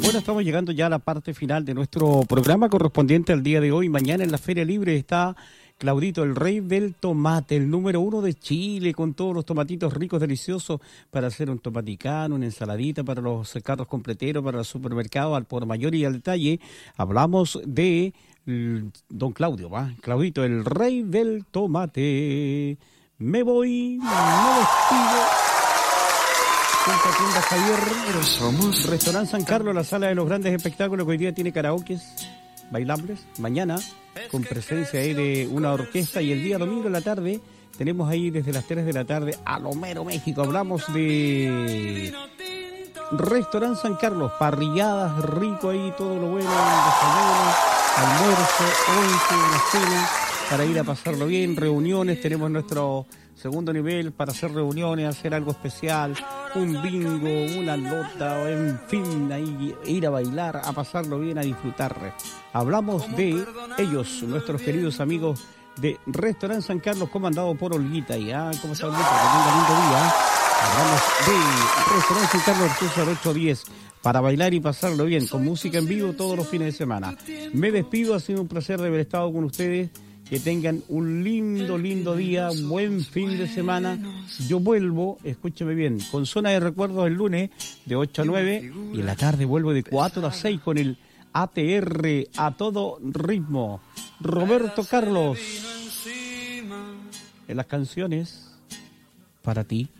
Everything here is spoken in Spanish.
Bueno, estamos llegando ya a la parte final de nuestro programa correspondiente al día de hoy. Mañana en la Feria Libre está Claudito, el rey del tomate, el número 1 de Chile, con todos los tomatitos ricos, deliciosos, para hacer un tomaticano, una ensaladita para los carros completeros, para el supermercado, al por mayor y al detalle. Hablamos de don Claudio, ¿va? Claudito, el rey del tomate. Me voy, me despido. Tienda Javier, Restaurante San Carlos, la sala de los grandes espectáculos, que hoy día tiene karaokes bailables. Mañana, con presencia ahí de una orquesta, y el día domingo en la tarde tenemos ahí desde las 3 de la tarde a Lomero, México. Hablamos de Restaurante San Carlos, parrilladas, rico ahí, todo lo bueno, desayuno, almuerzo, once, una cena, para ir a pasarlo bien, reuniones. Tenemos nuestro segundo nivel para hacer reuniones, hacer algo especial, un bingo, una nota, en fin, ahí ir a bailar, a pasarlo bien, a disfrutar. Hablamos de ellos, nuestros queridos amigos de Restaurante San Carlos, comandado por Olguita. ¿Ya? ¿Cómo está Olguita? Que tenga lindo día. Hablamos de Restaurante San Carlos, Artusa, 810, para bailar y pasarlo bien, con música en vivo todos los fines de semana. Me despido, ha sido un placer de haber estado con ustedes. Que tengan un lindo día, buen fin de semana. Yo vuelvo, escúcheme bien, con Zona de Recuerdos el lunes de 8 a 9, y en la tarde vuelvo de 4 a 6 con el ATR a todo ritmo. Roberto Carlos, en las canciones para ti.